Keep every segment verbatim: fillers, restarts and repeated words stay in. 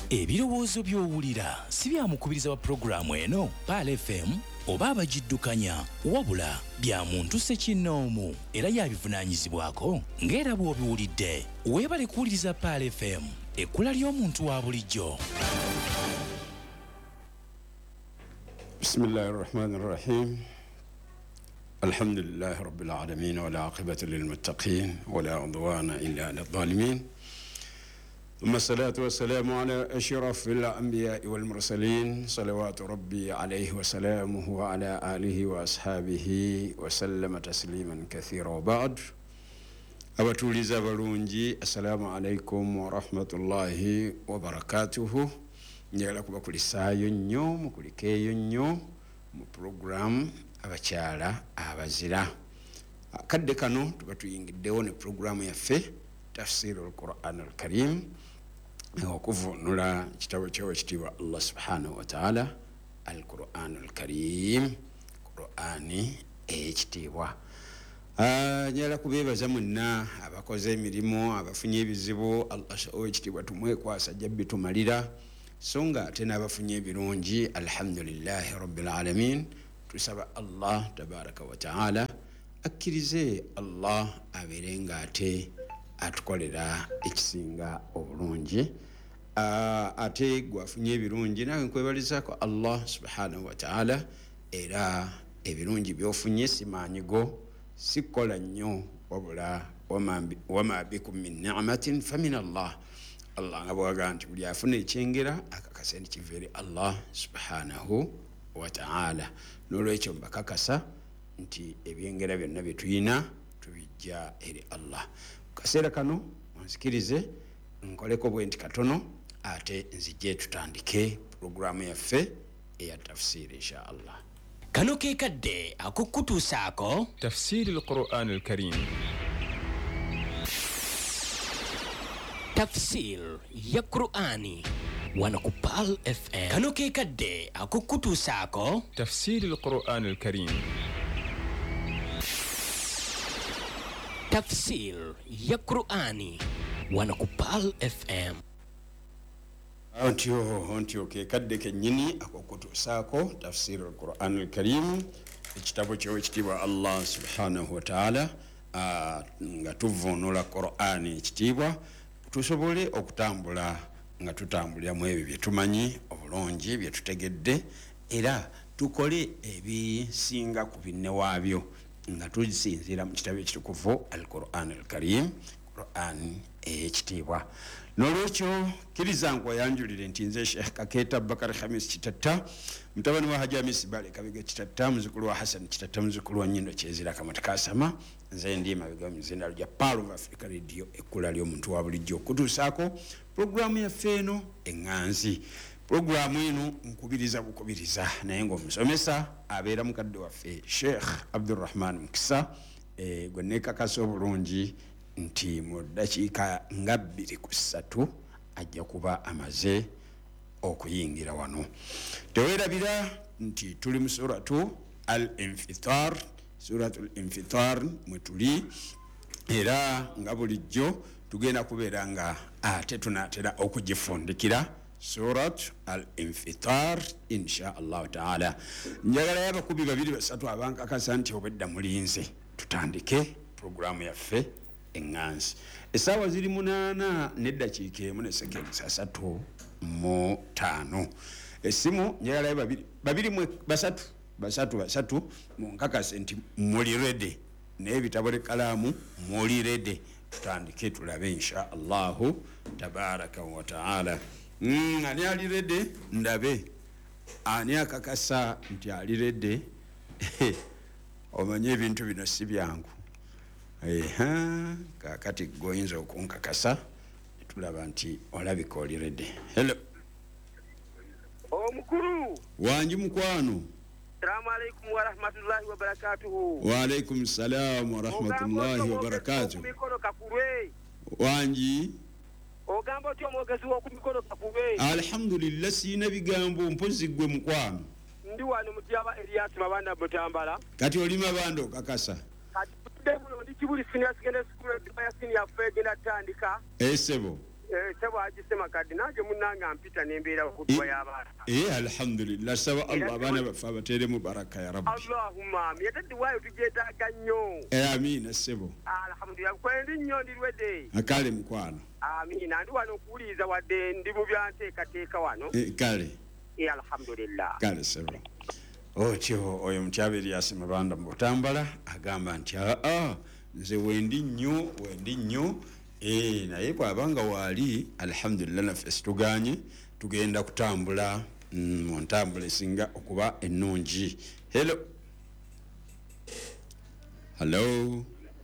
Ebirowoozo by'owulira si bya mukubiriza wa programu eno Pal F M oba abagiddukanya wabula bya muntu ssekinnoomu era yabivunaanyizibwako ng'era bw'obiwulidde. Weebale kuwuliriza Pal F M, ekkula ly'omuntu wa bulijjo. Bismillahir Rahmanir Rahim. Alhamdulillahi Rabbil Alamin wa la aqibata lil muttaqin wa la udwana illa lil zalimin. ثم الصلاة والسلام على أشرف الأنبياء والمرسلين صلوات ربي عليه وسلامه وعلى آله وأصحابه وسلم تسليما كثيرا وبعد. أبتوليزا برونجي السلام عليكم ورحمة الله وبركاته. نيالكم بكل سايو نيو مكل كيو نيو مبروغرام أبتشالا أبزلا كد كانوا تبتو ينجدون program يفي تفسير القرآن الكريم وكفنولا كتاب كتاب كتاب الله سبحانه وتعالى القرآن الكريم قرآني كتاب nyala kubebaza munna abakoze emirimu abafunye ebizibu Allah shawe kitibwa tumwekwasa jabbi tumalira songa tena abafunye ebirungi alhamdulillahi rabbil alamin. Tusaba Allah tabaraka wa taala akkirize Allah aberenga ate atukolera ekisinga obulungi uh, ate gwafunye ebirungi nawe nkwebalizako Allah subhanahu wa ta'ala era ebirungi byofunye simanyigo sikola nnyo wabula wama bikum min ni'matin famin Allah. Allah ngabwaga nti buli afuna ekyengera akakasa nikivere Allah subhanahu wa ta'ala. Nolwekyo mbakakasa nti ebyengera byonna byetuyina tubijja eri Allah. Kaseera kano onsikirize nkoleko bwenti katono ate nzije tutandike programu yaffe eya tafsiri insha Allah. Kano ke kadde akukutusaako tafsiri al-Qur'an al-Karim. Tafsir ya Qur'ani wana ku Pal F M. Kano ke kadde akukutusaako tafsiri al-Qur'an al-Karim. Tafsir ya Qur'ani wana ku Pal F M. Antio antio ke kadde ke nyini akokutusaako tafsir al-Qur'an al-Karim ekitabo kyo ekitibwa Allah subhanahu wa ta'ala nga tuvunula Qur'ani ekitibwa tusobole okutambula nga tutambulira mu ebyo bye tumanyi obulungi bye tutegedde era tukole ebisinga ku binne waabyo nga tuzisinzira mu kitabo ekitukuvu al-Qur'an al-Karim Qur'an ekitibwa. Nolwekyo kiriza nkwayanjulire nti nze Sheikh Kaketa Bakari Khamis Kitatta mutabani wa Haji Hamis Bale Kabega Kitatta muzukulu wa Hassan Kitatta muzukulu wa Nyindo Kyezira Kamata Kasama nze ndi mabega muzina lya Pal of Africa Radio ekkula ly'omuntu wa bulijjo kutuusaako programu ya feeno enganzi. Programu eno nkubiriza bukubiriza naye ng'omusomesa abeera mukadde waffe Sheikh Abdurrahman Mukisa e gwe neekakasa obulungi nti mu ddakiika nga bbiri ku ssatu ajja kuba amaze okuyingira wano. Teweerabira nti tuli mu suratu al-Infitar, suratu al-Infitar mwe tuli era nga bulijjo tugenda kubeera nga ate tunaatera okugifundikira Surat al-Infitar insha Allah ta'ala. Njagala y'abakubi babiri basatu abankakasa nti obedda mulinze tutandike programu yaffe enganzi. Essaawa ziri munaana n'eddakiika emu ne sekendi sasatu mu ttaano. Essimu njagala babiri babiri mwe basatu basatu basatu munkakase nti muli ready n'ebitabo n'ekkalaamu muli ready tutandike tulabe insha Allahu tabaraka wa ta'ala. Mm, ani ali ready ndabe ani akakasa nti ali ready omanye ebintu bino si byangu. Eha kakati goyinza okunkakasa tulaba nti olabika oli ready. Hello omukulu wanji mukwano. Assalamu alaikum wa rahmatullahi wa barakatuhu. Wa alaikum salam wa rahmatullahi wa barakatuhu. Mikono kakulwe wanji ogamba otyo omwogezi w'oku mikono kakulwe. Alhamdulillah sina bigambo mpozi gwe mukwano. Ndi wano mutyaba Elias Mabanda Mutambala. Kati oli Mabanda okakasa. Kati muno ndi kibuli senior secondary school ya senior fed na tandika. Esebo eh sabo ajisema kadi naje munanga mpita nembeera okutwa y'abaana eh alhamdulillah saba Allah abana bafa batere mu baraka ya rabbi Allahumma yatadi wayo tujetaaga nnyo eh amina sebo alhamdulillah kwendi nnyo ndirwedde akale mkwano amina ndi wano okuwuliriza wadde ndi mu byanteekateeka wano eh kale eh alhamdulillah kale sebo otyo oyo mutyabe Elias Mabanda mbotambala agamba nti a nze wendi nnyo wendi nnyo eh naye bwabanga wali alhamdulillah naffe situganye tugenda kutambula mu ntambula singa okuba ennungi. Hello hello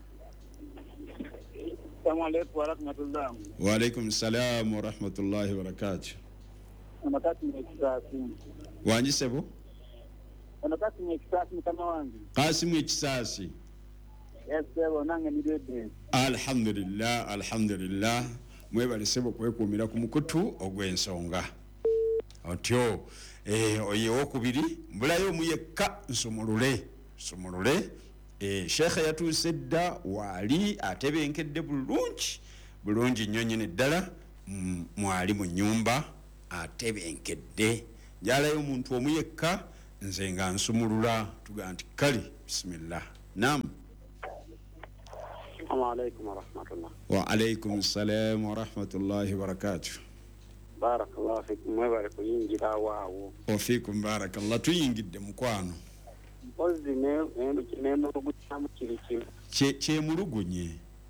Assalamu alaykum wa rahmatullah. Wa alaykum assalam wa rahmatullahi wa barakatuh. Anakati ni kisasi. Wanjisebo? Anakati ni kisasi kama wangi. Qasim ekisasi. Yes, sebo nange nidede. Alhamdulillah alhamdulillah mwebale sebo kwekumira ku mukutu ogw'ensonga. Otyo eh oyo okubiri mbulayo muyekka nsumulule nsumulule eh Sheikh yatusedda wali atebenkedde bulungi bulungi nnyonyene ddala mwali mu nyumba atebenkedde jalayo omuntu omuyekka nze nga nsumulula tuganti kali bismillah. Naam. Assalamu alaykum wa rahmatullah. Wa alaykum assalam wa rahmatullahi wa barakatuh. Barakallahu fikum mwebale kuyingira waawo. Wa fikum barakallahu tuyingidde mukwano. Mpozi ne endo kineno okugutamu kiri kiri. Kye kye mulugunye.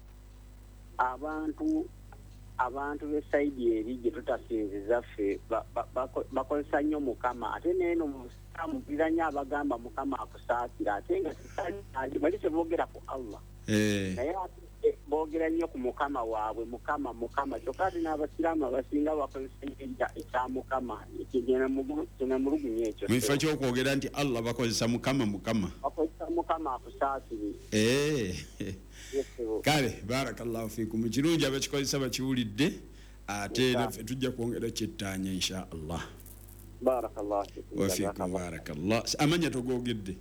Abantu abantu be side eri gye tutasinziza ffe bakozesa nnyo Mukama ate neno musamu biranya abagamba Mukama akusaakira ate nga ali bali boogera ku Allah. Eh. Naye boogera nnyo ku Mukama waabwe Mukama Mukama kyokati n'abasiraamu abasinga bakozesa ekya Mukama ekigena mulugunye ekyo. Mwifa ky'okwogera nti Allah bakozesa Mukama Mukama. Bakozesa Mukama akusaakire. Eh. Kale barakallahu fikum kirungi abakikozesa bakiwulidde ate naffe tujja kwongera kyettaanya insha Allah. Barakallahu fikum. Wa fikum barakallah. Amanya togogedde.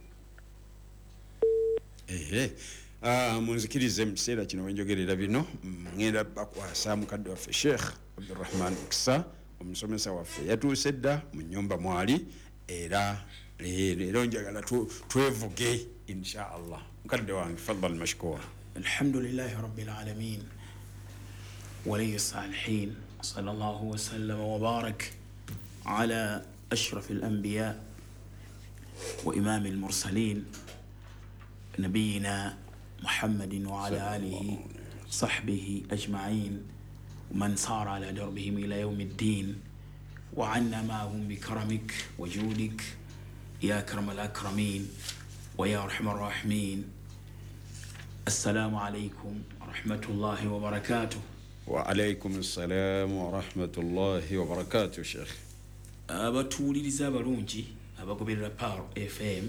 Eh. Ah munzikirize msera kino wenjogerera bino ngenda bakwasa mukadde waffe Sheikh Abdurrahman Iksa omusomesa waffe yatusedda mu nyumba mwali era lero njagala twevuge insha Allah. Mukadde wange fadhal mashkur. Alhamdulillahi rabbil alamin ولي الصالحين صلى الله وسلم وبارك على أشرف الأنبياء وإمام المرسلين نبينا محمد وعلى آله صحبه أجمعين ومن صار على دربهم إلى يوم الدين وعنا معهم بكرمك وجودك يا أكرم الأكرمين ويا أرحم الراحمين. السلام عليكم ورحمة الله وبركاته. وعليكم السلام ورحمة الله وبركاته. شيخ abatuuliriza abalungi abagoberera Power F M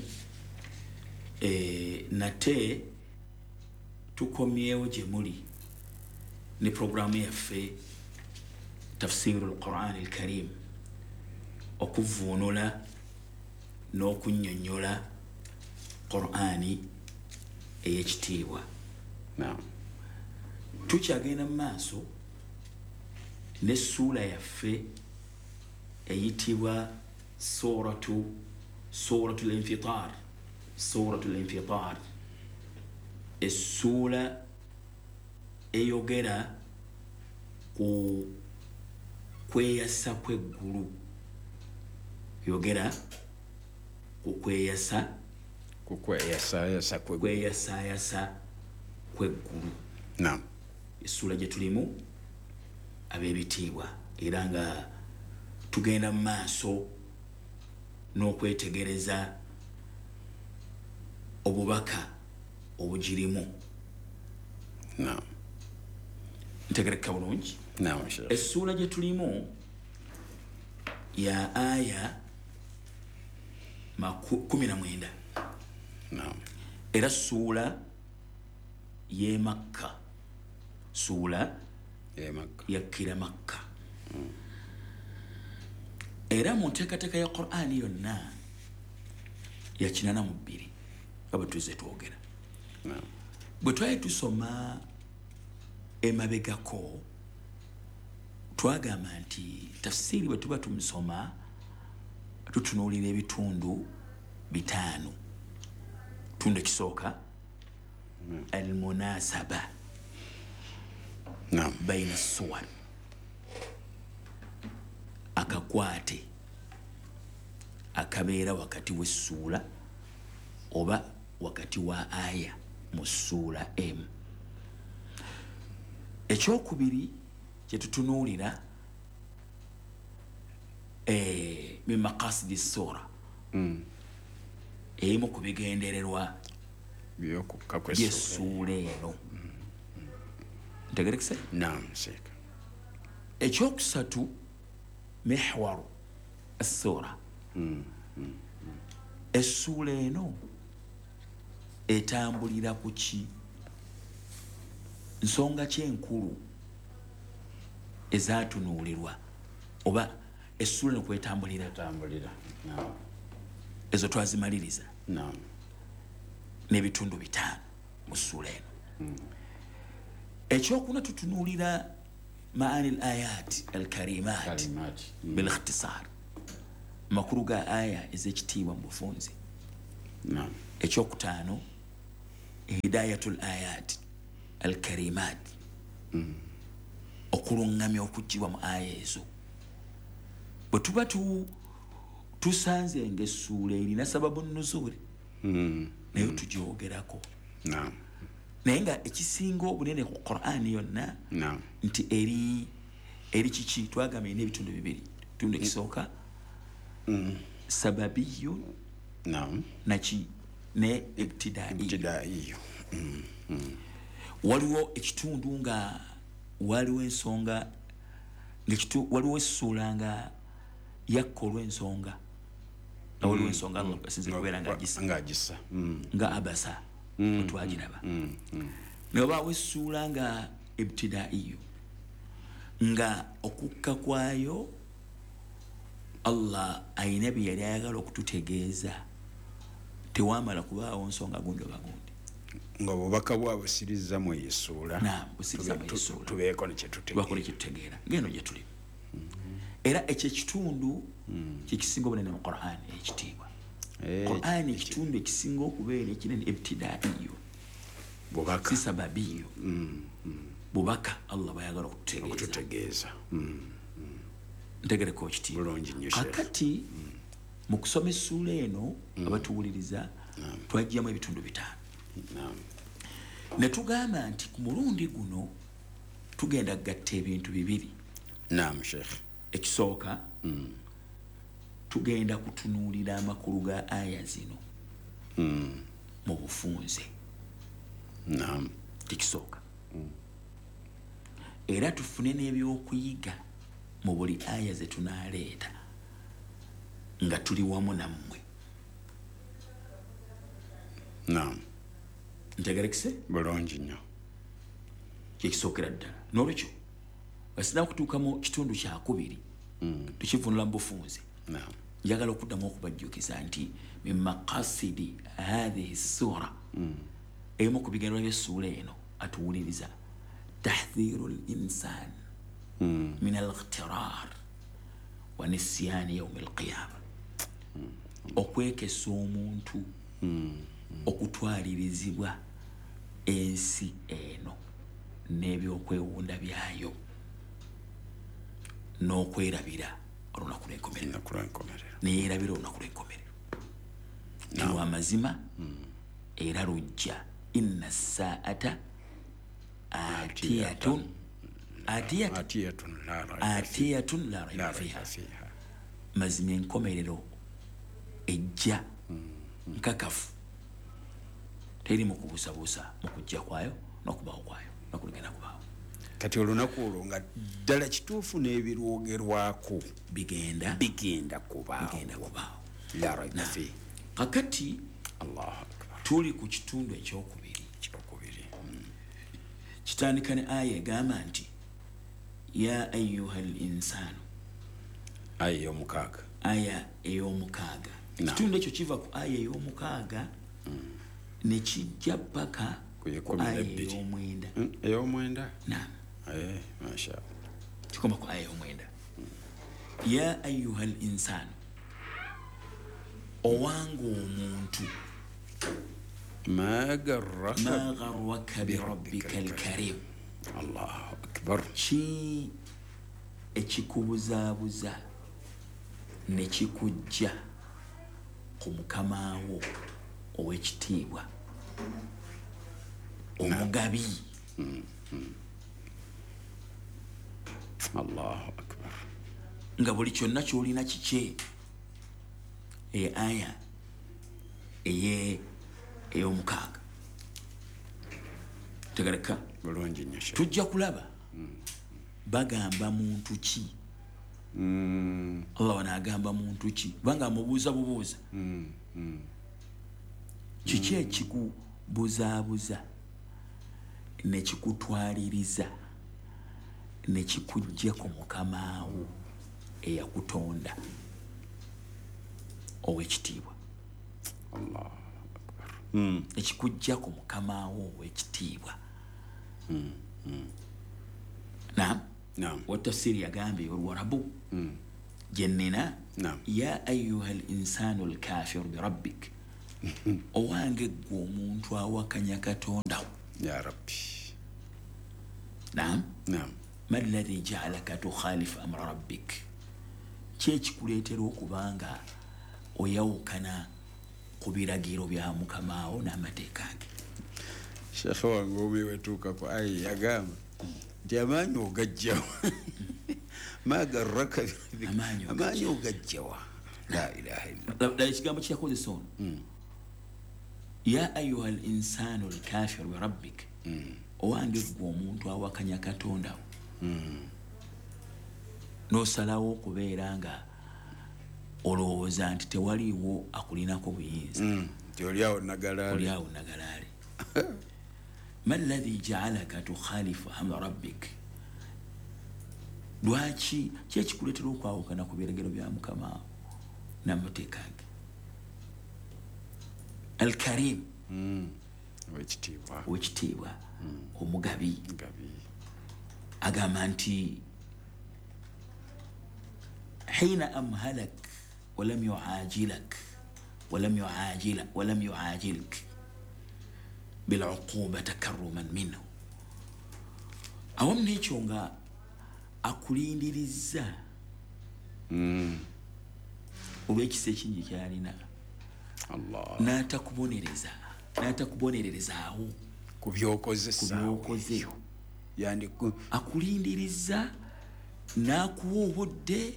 eh nate tukomyewo gye muli ne programu yaffe tafsirul Quran al-Karim okuvuunula n'okunnyonnyola Qur'ani ey'ekitiibwa. Naam. Tukyagenda mu maaso ne ssuula yaffe eyitibwa suratu suratul infitar suratul infitar essula eyogera ku kweyasa kw'eggulu yogera ku kweyasa ku kweyasa yasa kweyasa yasa kw'eggulu. Naam. Essula gye tulimu ab'ebitiibwa era nga tugenda mu maaso n'okwetegereza obubaka obugirimu. Naam. Ntegereka bulungi. Naam. Sheikh. Essula gye tulimu ya aya kumi na mwenda. Naam. Era ssuula ye Makka. Ssuula ye Makka. yakkira Makka. Mm. Era mu nteekateeka ya Qur'ani yonna ya kinana mu bbiri nga bwe tuzze twogera. Bwe twali tusoma emabegako twagamba nti tafsiri bwe tuba tumusoma tutunuulira ebitundu bitaano. Tundu ekisooka almunasaba naam baina suwar, akakwate akabeera wakati w'essuula oba wakati wa aya mu ssuula emu. Ekyokubiri kye tutunuulira eh, min maqasidi sura, emu ku bigendererwa byokukka by'essuula eno. Ntegerekese? naam sheikh. Ekyokusatu mihwaru assura, essuula eno etambulira ku ki, nsonga kyenkulu ezatunuulirwa oba essuula eno kwetambulira, tambulira naam ezo twazimaliriza naam n'ebitundu bitaano mu ssuula eno. Ekyokuna tutunuulira maani al ayat al karimat kalimat bil ikhtisar, makulu ga aya ez'ekitiibwa mu bufunzi. naam Ekyokutaano hidayatul ayat al karimat, okulungamya okugibwa mu aya ezo. Bwe tuba tu tusanze ng'essuula erina sababu nuzuli naye tugyogerako, naam naye nga ekisinga obunene ku Qur'an yonna naam nti eri eri kiki, twagamba erina ebitundu bibiri. Ekitundu ekisooka sababiyun naam naki ne ibtidai. ibtidaiyo Waliwo ekitundu nga waliwo ensonga ng'ekitu waliwo essuula nga yakka olw'ensonga nga waliwo ensonga Allah asinze kubeera ng'agisa ng'agisa nga abasa bwe twagiraba. Ne wabaawo essuula nga ibtidaiyo nga okukka kwayo Allah ayina bye yali ayagala okututegeeza, tewamala kubaawo nsonga gundi oba gundi. nga bubaka bwabusiriza mu essuula Naam, busiriza mu essuula. tubeeko ne kyetutegeera. Bakole kyetutegeera ng'eno gye tuli. Era ekyo ekitundu kyekisinga obunene mu Qur'an ekitiibwa. Eh, Qur'an ekitundu ekisinga okubeera ekinene ibtidaiyo, bubaka si sababiyo. Bubaka Allah bayagala okututegeeza. okututegeeza. Ntegereko ekitiibwa. Bulungi nnyo Sheikh. Kakati mu kusoma essuula eno abatuwuliriza twajjamu ebitundu bitaano. naam Ne tugamba nti ku mulundi guno tugenda gatta ebintu bibiri. naam sheikh. Ekisooka tugenda kutunuulira amakulu ga aya zino mu bufunze. naam Ekisooka era tufune n'ebyokuyiga mu buli aya ze tunaaleeta nga tuli wamu nammwe. naam Ntegerekese? bulungi nnyo. Kyekisookera ddala. N'olwekyo basina kutuuka mu kitundu kyakubiri tukivunula mu bufunze. naam Njagala okuddamu okubajjukiza nti min maqasidi hadhihi sura, emu ku bigendererwa by'essuula eno atuwuliriza tahdhiru linsan min alightirar wa nisyani yaumi alqiyama, okwekesa omuntu okutwalirizibwa ensi eno n'ebyokwewunda byayo n'okwerabira olunaku lw'enkomerero. ennaku lw'enkomerero. Neyeerabira olunaku lw'enkomerero lwa mazima era lujja. Inna saata atiyatun atiyatun atiyatun la rayba atiyatun la la rayba rayba fiha, fiha. mazima enkomerero ejja nkakafu, teri mu kubuusabuusa mu kujja kwayo n'okubaawo kwayo n'okuligenda kubaawo. kati olunaku olwo nga ddala kituufu n'ebirwogerwako bigenda bigenda kubaawo. bigenda kubaawo. la rayba Na, fiha. kakati allahu akbar. tuli ku kitundu ekyokubiri. kyokubiri. Kitandika ne aya egamba nti ya ayuha l insanu, aya ey'omukaaga. aya ey'omukaaga. Naam. Ekitundu ekyo kiva ku aya ey'omukaaga ne kijja paka Ku ku ekumi aya n'ebbiri. ey'omwenda. Mm, ey'omwenda. Naam. Eh, mashallah. kikoma ku aya omwenda ya ayuha al insanu owange omuntu ma garraka ma garwaka birabbika alkarim Allahu akbar ki ekikubuzaabuza ne kikujja ku mukamaawo ow'ekitiibwa omugabi Allahu akbar nga buli kyonna kyolina kike e aya eye ey'omukaaga tegereka bulungi nnyo Sheikh. tujja kulaba bagamba muntu ki Mm, allah wanaagamba muntu ki kubanga amubuuza bubuuza mm, mm. kiki ekikubuzaabuza nekikutwaliriza nekikujja ku mukamaawo eyakutonda ow'ekitiibwa Allahu akbar mm. ekikujja ku mukamaawo ow'ekitiibwa naam Naam. watafsiri yagambye olwarabu Mm. jennina Naam. ya ayuha al insanu alkafiru birabbik owange gwe omuntu awakanya katonda Ya Rabbi naam Naam ma alladhi ja'alaka tukhalifu amra rabbik kyekikuleetera okubanga oyawukana ku biragiro bya mukamaawo n'amateeka ge Sheikh wange omi wetuuka ku ayi yagamba nti amaanyi ogajjawa magarraka Amaanyi amaanyi ogajjawa la ilaha illa ddala ekigambo kyakozesa ono ya ayuha al insanu alkafiru birabbik owange gwe omuntu awakanya katonda n'osalawo okubeera nga olowooza nti tewaliiwo akulinako buyinza Mm, nti oli awo nagalaale oli awo nagalaale ma alladhi ja'alaka tukhalifu amra rabbik lwaki ki ekikuleetera okwawukana ku biragiro bya mukama n'amateeka ge alkarim Mm, ow'ekitiibwa ow'ekitiibwa omugabi Gabi agamba nti hina amhalak walam yuajilak walam yuajila walam yuajilik biluquba takarruman minhu awamu n'ekyo nga akulindiriza Mm, olw'ekisa ekingi kyalina Allah n'atakubonereza n'atakubonererezaawo ku byokozesa kubyokoze yandiku akulindiriza n'akuwa obudde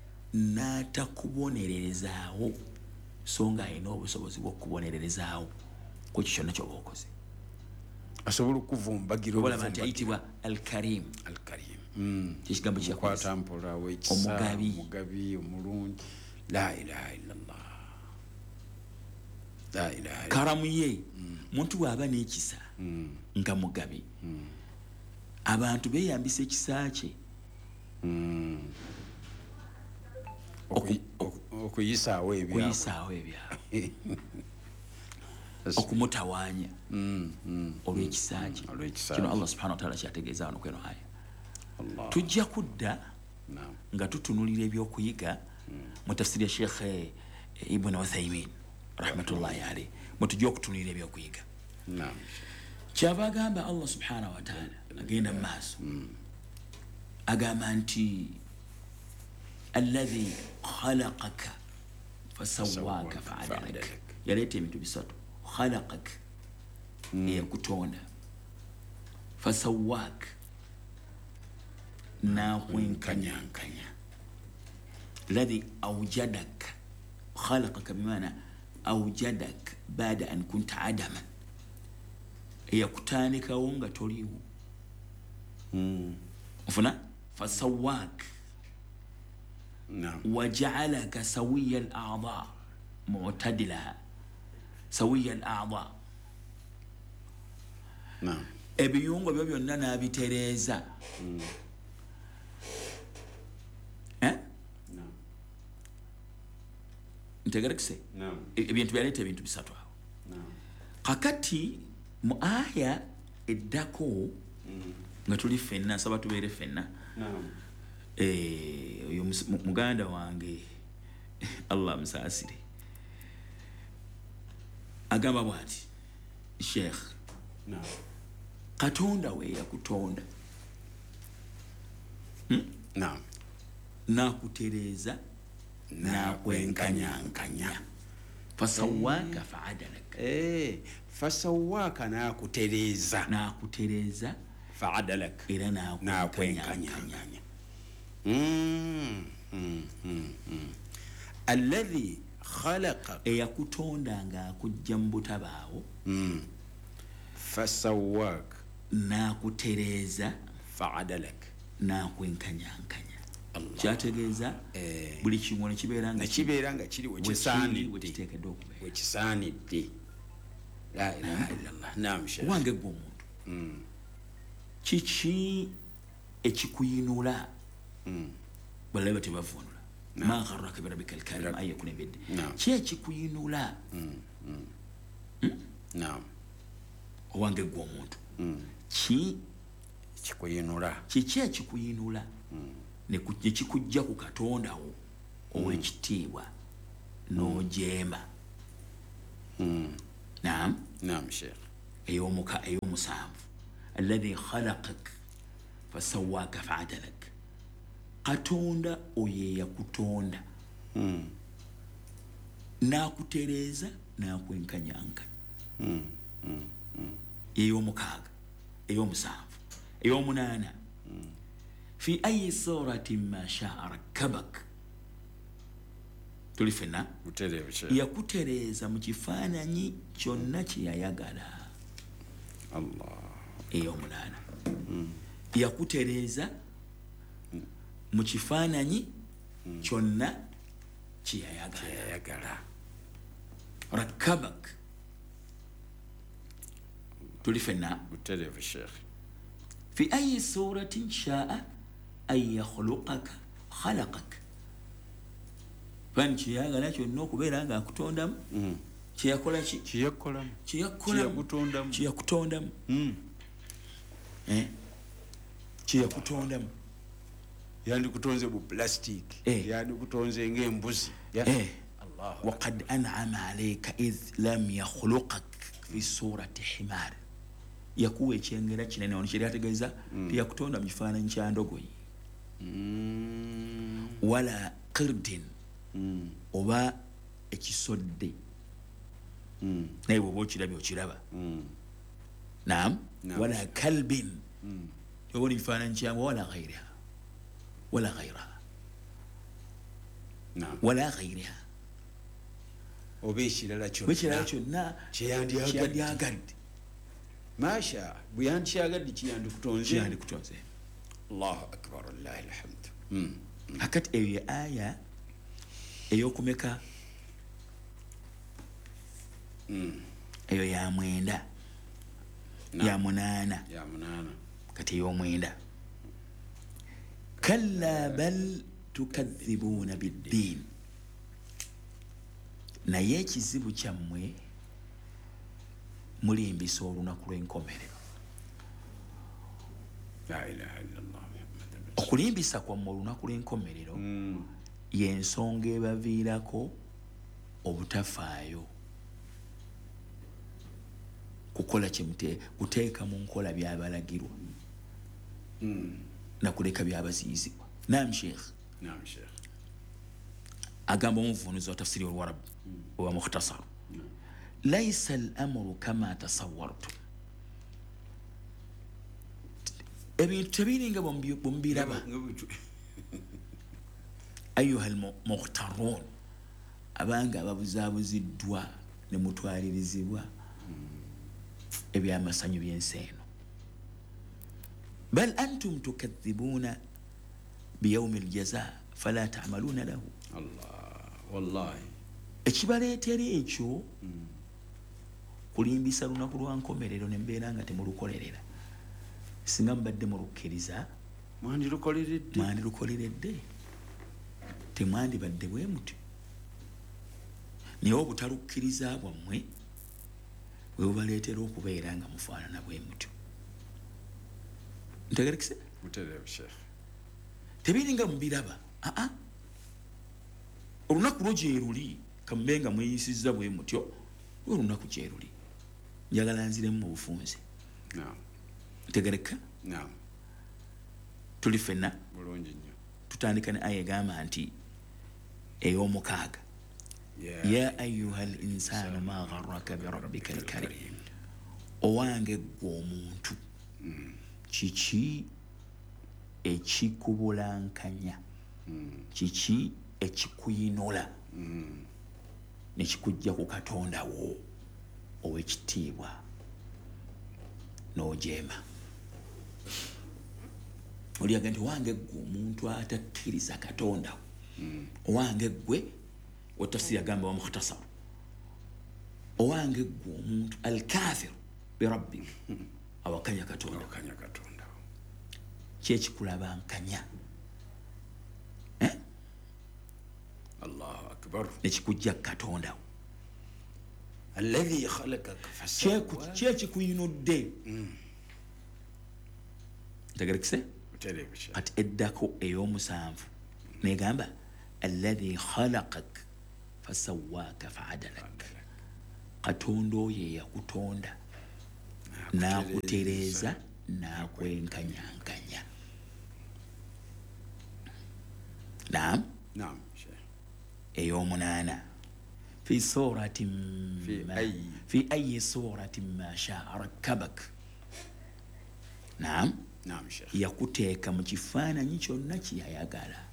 n'atakubonererezaawo so nga alina obusobozi bw'okubonererezaawo ku kyo kyonna ky'oba okoze asobola okuvumbagira olaba nti ayitibwa alkarim alkarim Mm. kyekigambo kyakozesa kwatambula wekisa Omugabi. omugabi omulungi la ilaha illallah la ilaha illallah karamu ye muntu bw'aba n'ekisa Mm, nga mugabi mm, abantu beeyambisa ekisa kye mm. Okuyi- oku- okuyisaawo ebyabwe kuyisaawo ebyabwe okumutawaanya Mm, mm. olw'ekisa kye olw'ekisa kino kye. allah subhanahu wataala kyategeeza wano kweno aya Allah. tujja kudda Naam. nga tutunulira ebyokuyiga mu tafsiri ya sheekh eh, ibn uthaymin rahmatullahi alayh mwetujja okutunulira ebyokuyiga Naam. kyava agamba allah subhanahu wataala agenda mu maaso agamba nti alladhi khalaqaka fasawaaka faadalak yaleeta ebintu bisatu khalaqak eyakutonda fasawaak nakwenkanyankanya alladhi aujadak khalaqaka bimaana aujadak baada an kunta adaman eyakutandikawo nga toliwo Mm. ofuna fasawaak Naam. وجعلك سوي الأعضاء معتدلة سوي الأعضاء Naam. ebiyungo byo byonna n'abitereeza eh Naam. ntegerekise Naam. ebintu byaleeta ebintu bisatu awo Naam. kakati mu aya eddako nga tuli ffenna nsaba tubeere ffenna Naam. eh oyo muganda wange Allah msaasire agamba bwati Sheikh na Katonda we yakutonda hmm? na na kutereza na kwenkanyankanya fasawaka fa'adalak eh fasawaka na kutereza na kutereza fa'adalak era na na kwenkanyankanya mm mm mm alladhi khalaqa eyakutonda nga akujja mu butabaawo mm fasawaka na kutereza fa'adalak na kwenkanyankanya kyategeeza eh buli kimu ne kibeera nga kibeera nga kiri wekisaanidde wekiteekeddwa okubeera wekisaanidde la ilaha illallah naam sheikh wange gwe omuntu mm kiki ekikuyinula mm balaba tebavunula ma gharraka birabbika alkarim aya kunebedde Naam. ki ekikuyinula mm mm naam owange gwe omuntu mm ki kikuyinula kiki ekikuyinula ne kikujja ku Katonda wo ow'ekitiibwa n'ojeema mm naam naam sheikh ey'omuka ey'omusanvu alladhi khalaqak fasawaka fa'adalak Katonda oyo yakutonda mm n'akutereeza n'akwenkanyankanya mm mm ey'omukaaga ey'omusanvu ey'omunaana fi ayi suratin ma sha'a rakkabak tuli fenna mutereevu sheikh yakutereeza mu kifaananyi kyonna kye yayagala allah ey'omunaana yakutereeza mu kifaananyi kyonna kye yayagala yayagala rakkabak tuli fenna mutereevu sheikh fi ayi suratin sha'a an yakhluqaka khalaqak fan kyeyagala kyonna okubeera nga akutondamu kyeyakola ki kiyakolamu kyeyakutondamu kyeyakutondamu kyeyakutondamu yandikutonze bu plastic Eh. yandikutonze ng'embuzi Ya- Eh. allah وقد أنعم عليك إذ لم يخلقك في صورة حمار yakuwa ekyengera kinene ono kyeri ategeeza teyakutonda mu kifaananyi kya ndogoyi mm wala qirdin mm oba ekisodde mm naye bwoba okirabye okiraba mm naam Naam. wala kalbin mm obona ekifaananyi kyamu wala ghairiha wala ghairaha naam wala ghairiha oba ekirala wekirala kyonna kyonna kyeyandyagadde. kyeyandyagadde masha bwe yandikyagadde kiyandikutonze kyeyandikutonze allahu akbar lillahi alhamdu mm akati eyo ye aya eyokumeka mm eyo ya mwenda Naam. ya munaana ya munana kati ey'omwenda kalla bal tukadhibuuna biddiin naye ekizibu kyammwe mulimbisa olunaku lw'enkomerero la ilaha illallah muhammadur okulimbisa kwammwe olunaku lw'enkomerero mm y'ensonga ebaviirako obutafaayo kukola kyemute kuteeka mu nkola byabalagirwa mm nakuleka byabaziyizibwa naam sheikh naam sheikh agamba omuvunuzi wa tafsiri olwarabu owa mukhtasaru laisa al-amru kama tasawwartum ebintu tebiringa bombiraba ayuha al-mukhtarun abanga ababuzaabuziddwa ne mutwalirizibwa ebyamasanyu by'ensi eno bal antum tukadhibuuna biyawmi al-jazaa fala ta'maluuna lahu allah wallahi ekibaleetera ekyo kulimbisa lunaku lwa nkomerero ne mbeera nga temulukolerera singa mubadde mulukkiriza mwandirukoleredde mwandirukoleredde temwandibadde bwe mutyo naye obutalukkiriza bwammwe bwe bubaleetera okubeera nga mufaanana bwe mutyo ntegerekese mutereevu sheikh tebiringa mubiraba aa olunaku lwo gyeruli kambenga mweyisizza bwe mutyo olunaku gyeruli njagala nziremu mu bufunze naam ntegereka naam tuli fenna bulungi nnyo tutandika ne aya egamba nti ey'omukaaga ya ayuha l insanu ma gharraka birabbika alkarim owange gwe omuntu kiki ekikubulankanya kiki ekikuyinula nekikujja ku katonda wo ow'ekitiibwa n'ojeema oliyaga nti owange gwe omuntu atakkiriza katonda owange gwe watafsiri agamba wa mukhtasaru owange gwe omuntu alkafiru birabbi awakanya katonda awakanya katonda kyekikulabankanya eh? allahu akbar nekikujja katonda alladhi khalaqaka fasawwa kyekikuyinudde ntegerekise uterekesha kati eddako ey'omusanvu negamba alladhi khalaqak fasawwaka faadalak katonda oyo eyakutonda n'akutereeza n'akwenkanyankanya naam naam sheikh ey'omunaana fi suratin Fi ma- ayyi. fi ayi suratin ma shaa rakkabak naam naam sheikh yakuteeka mu kifaananyi kyonna kyeyayagala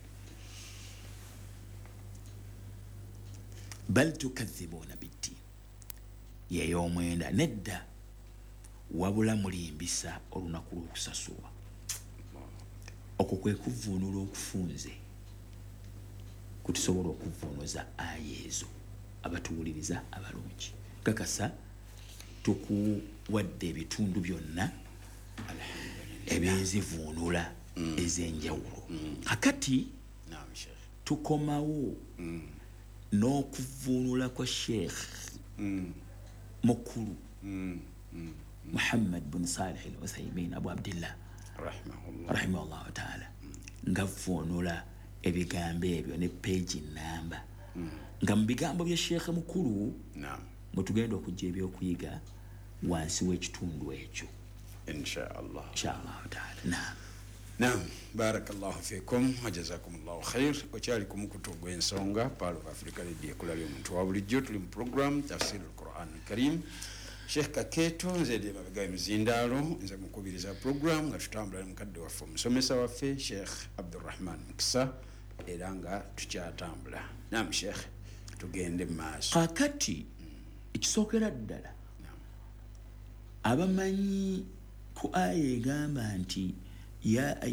bal tukadhibuuna biddin yey'omwenda nedda wabula mulimbisa olunaku lw'okusasulwa okwo kwe kuvuunula okufunze kutusobola okuvuunuza aya ezo abatuwuliriza abalungi kakasa tukuwadde ebitundu byonna ebyenzivuunula ez'enjawulo kakati naam sheikh tukomawo n'okuvuunula kwa sheekh mukulu muhammad bin salih al uthaymin abu abdillah rahimahullah rahimahullahu taala nga vuunula ebigambo ebyo ne peegi namba nga mu bigambo bya sheekhe mukulu naam mwe tugenda okujja ebyokuyiga wansi w'ekitundu ekyo inshallah inshallahu taala naam naam barakallahu fikum wajazakumullahu khair okyali ku mukutu gw'ensonga Pearl of Africa Radio ekulabya omuntu wa bulijjo tuli mu program tafsir al-Quran al-Karim Sheikh Kaketo nze ndi mabega emizindaalo nze mukubiriza program nga tutambula ne mukadde waffe omusomesa waffe Sheikh Abdurrahman Mukisa era nga tukyatambula naam Sheikh tugende mu maaso kakati ekisookera ddala abamanyi ku aya egamba nti ya